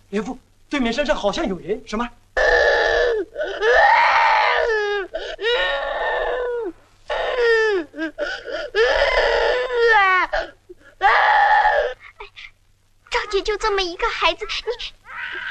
连夫，对面山上好像有人。什么？ 赵姐就这么一个孩子，你